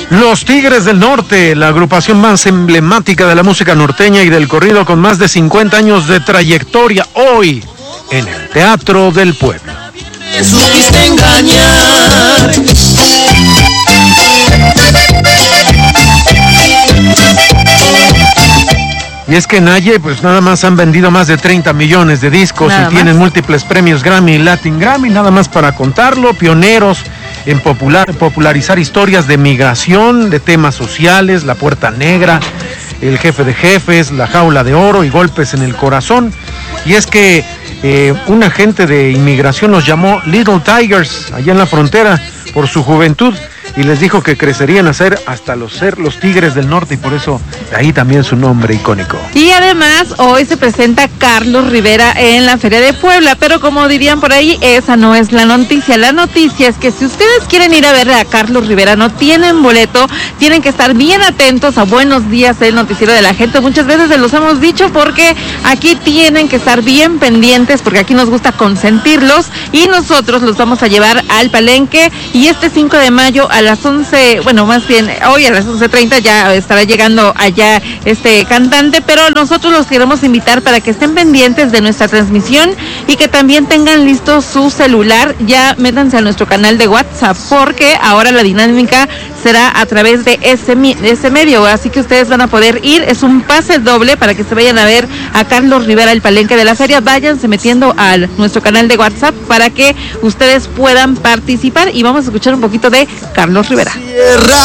Los Tigres del Norte, la agrupación más emblemática de la música norteña y del corrido con más de 50 años de trayectoria, hoy en el Teatro del Pueblo. Me supiste engañar. Y es que Naye, pues nada más han vendido más de 30 millones de discos y tienen múltiples premios Grammy y Latin Grammy, nada más para contarlo, pioneros en popularizar historias de migración, de temas sociales, La Puerta Negra, El Jefe de Jefes, La Jaula de Oro y Golpes en el Corazón. Y es que un agente de inmigración los llamó Little Tigers allá en la frontera por su juventud y les dijo que crecerían a ser hasta ser los Tigres del Norte y por eso de ahí también su nombre icónico. Y además hoy se presenta Carlos Rivera en la Feria de Puebla, pero como dirían por ahí, esa no es la noticia. La noticia es que si ustedes quieren ir a ver a Carlos Rivera, no tienen boleto, tienen que estar bien atentos a Buenos Días, el noticiero de la gente. Muchas veces se los hemos dicho porque aquí tienen que estar bien pendientes porque aquí nos gusta consentirlos y nosotros los vamos a llevar al Palenque y este 5 de mayo a las 11, bueno, más bien hoy a las 11:30 ya estará llegando allá este cantante, pero nosotros los queremos invitar para que estén pendientes de nuestra transmisión y que también tengan listo su celular, ya métanse a nuestro canal de WhatsApp, porque ahora la dinámica será a través de ese medio, así que ustedes van a poder ir, es un pase doble para que se vayan a ver a Carlos Rivera, el Palenque de la Feria, váyanse metiendo a nuestro canal de WhatsApp para que ustedes puedan participar y vamos a escuchar un poquito de Carlos Rivera. Cierra